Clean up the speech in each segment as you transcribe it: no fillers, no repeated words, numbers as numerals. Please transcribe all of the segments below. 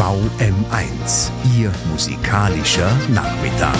VM1, Ihr musikalischer Nachmittag.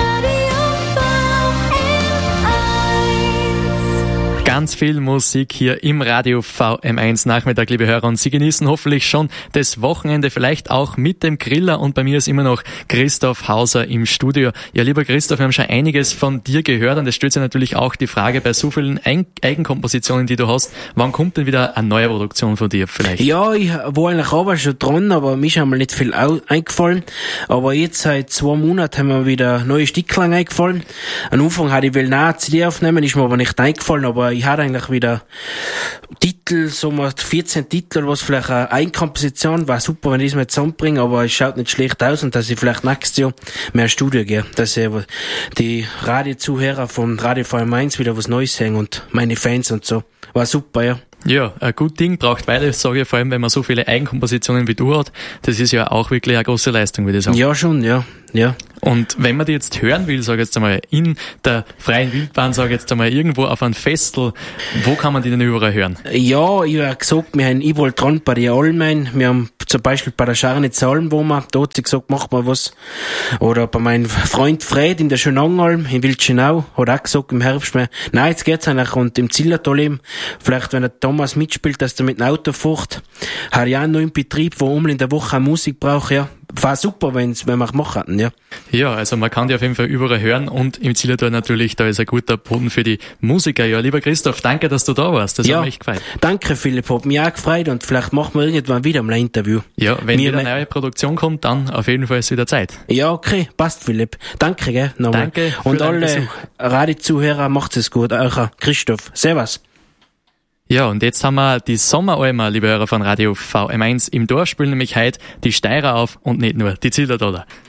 Ganz viel Musik hier im Radio VM1 Nachmittag, liebe Hörer, und Sie genießen hoffentlich schon das Wochenende, vielleicht auch mit dem Griller, und bei mir ist immer noch Christoph Hauser im Studio. Ja, lieber Christoph, wir haben schon einiges von dir gehört, und es stellt sich natürlich auch die Frage bei so vielen Eigenkompositionen, die du hast, wann kommt denn wieder eine neue Produktion von dir vielleicht? Ja, ich war eigentlich aber schon dran, aber mir ist einmal nicht viel eingefallen, aber jetzt seit 2 Monaten haben mir wieder neue Stückchen eingefallen. Am Anfang hatte ich eine CD aufnehmen, ist mir aber nicht eingefallen, aber ich hatte eigentlich wieder Titel, so mal 14 Titel, was vielleicht eine Eigenkomposition war. Super, wenn ich das mal zusammenbringe, aber es schaut nicht schlecht aus, und dass ich vielleicht nächstes Jahr mehr ins Studio gehe, dass ich die Radiozuhörer vom Radio VM1 wieder was Neues sehen und meine Fans und so. War super, ja. Ja, ein gut Ding braucht Weile, sage ich, vor allem wenn man so viele Eigenkompositionen wie du hat. Das ist ja auch wirklich eine große Leistung, würde ich sagen. Ja, schon, ja. Und wenn man die jetzt hören will, sage ich jetzt einmal, in der freien Wildbahn, sage ich jetzt einmal, irgendwo auf einem Festel, wo kann man die denn überall hören? Ja, ich habe gesagt, wir haben überall dran bei den Almen. Wir haben zum Beispiel bei der Scharnitzer Alm, wo man, da hat sie gesagt, mach mal was. Oder bei meinem Freund Fred in der Schönangalm, in Wildschenau, hat auch gesagt, im Herbst mehr, nein, jetzt geht's eigentlich, und im Zillertal eben, vielleicht wenn der Thomas mitspielt, dass der mit dem Auto fährt, habe ich auch noch einen Betrieb, wo einmal in der Woche auch Musik braucht, ja. War super, wenn wir machen hatten, ja. Ja, also man kann die auf jeden Fall überall hören, und im Zillertal natürlich, da ist ein guter Boden für die Musiker. Ja, lieber Christoph, danke, dass du da warst. Das hat mich echt gefreut. Danke, Philipp, hat mich auch gefreut, und vielleicht machen wir irgendwann wieder mal ein Interview. Ja, wenn wieder eine neue Produktion kommt, dann auf jeden Fall ist wieder Zeit. Ja, okay, passt, Philipp. Danke, gell, nochmal. Danke. Und alle Radiozuhörer, macht es gut. Auch Christoph. Servus. Ja, und jetzt haben wir die Sommeralmer, liebe Hörer von Radio VM1 im Dorf, spielen nämlich heute die Steirer auf und nicht nur die Zillertaler.